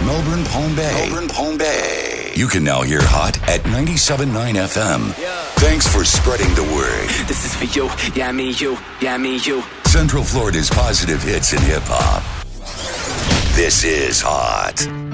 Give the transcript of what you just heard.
Melbourne, Palm Bay. You can now hear Hot at 97.9 FM. Yeah. Thanks for spreading the word. This is for you, yeah, me, you, yeah, me, you. Central Florida's positive hits in hip-hop. This is Hot.